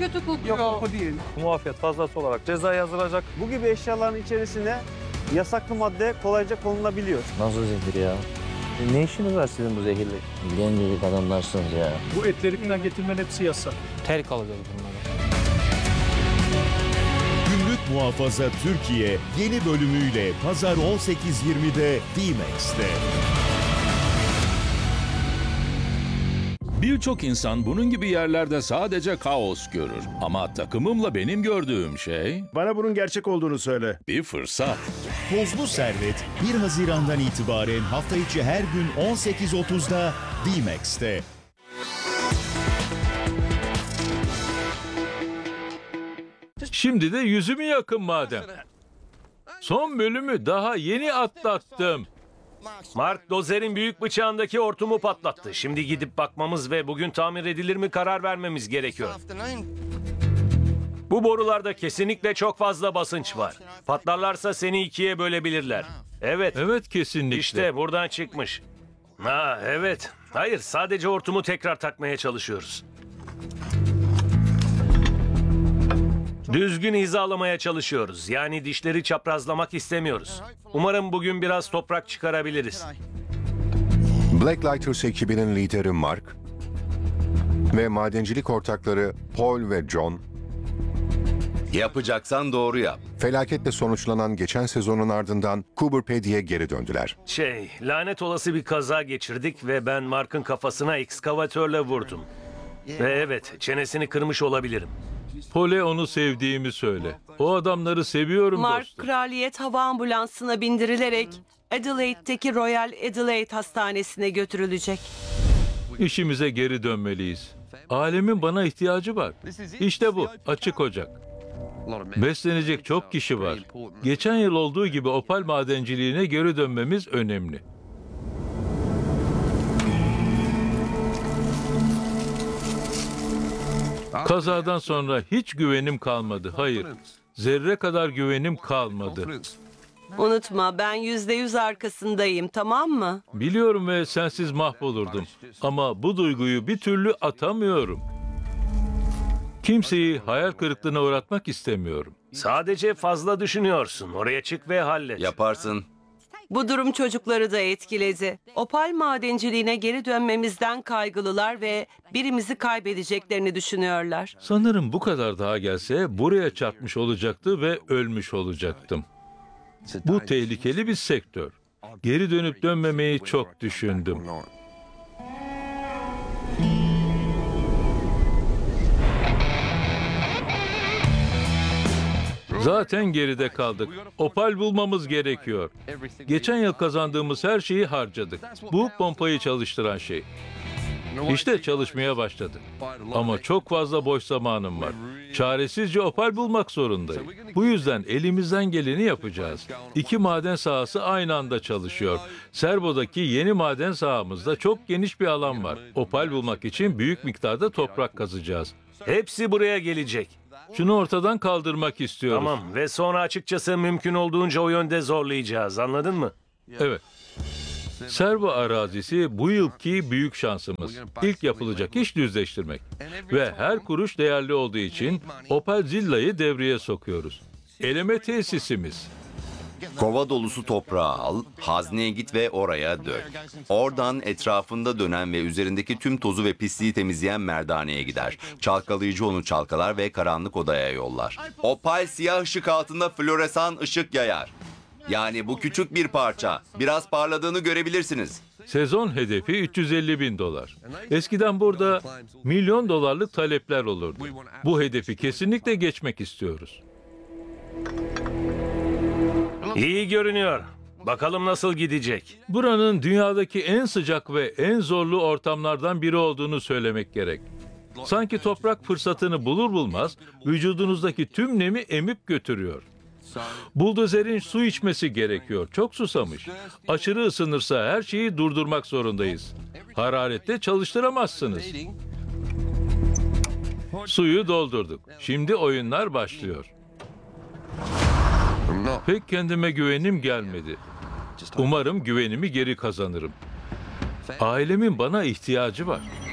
kötü kokuyor. Yok o değil. Muafiyet fazlası olarak ceza yazılacak. Bu gibi eşyaların içerisine yasaklı madde kolayca konulabiliyor. Nasıl zehir ya? Ne işiniz var sizin bu zehirle? Gencecik adamlarsınız ya. Bu etleri falan getirmenin hepsi yasak. Terk alacağız bunları. Gümrük Muhafaza Türkiye yeni bölümüyle Pazar 18.20'de D-Max'te. Birçok insan bunun gibi yerlerde sadece kaos görür. Ama takımımla benim gördüğüm şey Bana bunun gerçek olduğunu söyle. bir fırsat. Tozlu Servet 1 Haziran'dan itibaren hafta içi her gün 18.30'da D-Max'te. Şimdi de yüzümü yakın madem. Son bölümü daha yeni atlattım. Mark dozerin büyük bıçağındaki hortumu patlattı. Şimdi gidip bakmamız ve bugün tamir edilir mi karar vermemiz gerekiyor. Bu borularda kesinlikle çok fazla basınç var. Patlarlarsa seni ikiye bölebilirler. Evet. Evet, kesinlikle. İşte buradan çıkmış. Ha evet. Hayır, sadece hortumu tekrar takmaya çalışıyoruz. Düzgün hizalamaya çalışıyoruz. Yani dişleri çaprazlamak istemiyoruz. Umarım bugün biraz toprak çıkarabiliriz. Blacklighters ekibinin lideri Mark ve madencilik ortakları Paul ve John, Yapacaksan doğru yap. felaketle sonuçlanan geçen sezonun ardından Cooper Pedi'ye geri döndüler. Lanet olası bir kaza geçirdik ve ben Mark'ın kafasına ekskavatörle vurdum. Ve evet, çenesini kırmış olabilirim. Pole onu sevdiğimi söyle. O adamları seviyorum Mark dostum. kraliyet hava ambulansına bindirilerek Adelaide'deki Royal Adelaide Hastanesi'ne götürülecek. İşimize geri dönmeliyiz. Alemin bana ihtiyacı var. İşte bu, açık ocak. Beslenecek çok kişi var. Geçen yıl olduğu gibi opal madenciliğine geri dönmemiz önemli. Kazadan sonra hiç güvenim kalmadı. Hayır, zerre kadar güvenim kalmadı. Unutma, ben %100 arkasındayım, tamam mı? Biliyorum ve sensiz mahvolurdum. Ama bu duyguyu bir türlü atamıyorum. Kimseyi hayal kırıklığına uğratmak istemiyorum. Sadece fazla düşünüyorsun. Oraya çık ve hallet. Yaparsın. Bu durum çocukları da etkiledi. Opal madenciliğine geri dönmemizden kaygılılar ve birimizi kaybedeceklerini düşünüyorlar. Sanırım bu kadar daha gelse buraya çarpmış olacaktı ve ölmüş olacaktım. Bu tehlikeli bir sektör. Geri dönüp dönmemeyi çok düşündüm. Zaten geride kaldık. Opal bulmamız gerekiyor. Geçen yıl kazandığımız her şeyi harcadık. Bu pompayı çalıştıran şey. İşte çalışmaya başladı. Ama çok fazla boş zamanım var. Çaresizce opal bulmak zorundayım. Bu yüzden elimizden geleni yapacağız. 2 maden sahası aynı anda çalışıyor. Serbo'daki yeni maden sahamızda çok geniş bir alan var. Opal bulmak için büyük miktarda toprak kazacağız. Hepsi buraya gelecek. Şunu ortadan kaldırmak istiyoruz. Tamam ve sonra açıkçası mümkün olduğunca o yönde zorlayacağız. Anladın mı? Evet. Servo arazisi bu yılki büyük şansımız. İlk yapılacak iş düzleştirmek. Ve her kuruş değerli olduğu için Opal Zilla'yı devreye sokuyoruz. Eleme tesisimiz. Kova dolusu toprağı al, hazneye git ve oraya dök. Oradan etrafında dönen ve üzerindeki tüm tozu ve pisliği temizleyen merdaneye gider. Çalkalayıcı onu çalkalar ve karanlık odaya yollar. Opal siyah ışık altında floresan ışık yayar. Yani bu küçük bir parça. Biraz parladığını görebilirsiniz. Sezon hedefi $350.000. Eskiden burada $1.000.000 dolarlık talepler olurdu. Bu hedefi kesinlikle geçmek istiyoruz. İyi görünüyor. Bakalım nasıl gidecek. Buranın dünyadaki en sıcak ve en zorlu ortamlardan biri olduğunu söylemek gerek. Sanki toprak fırsatını bulur bulmaz vücudunuzdaki tüm nemi emip götürüyor. Buldozerin su içmesi gerekiyor. Çok susamış. Aşırı ısınırsa her şeyi durdurmak zorundayız. Hararette çalıştıramazsınız. Suyu doldurduk. Şimdi oyunlar başlıyor. Pek kendime güvenim gelmedi. Umarım güvenimi geri kazanırım. Ailemin bana ihtiyacı var.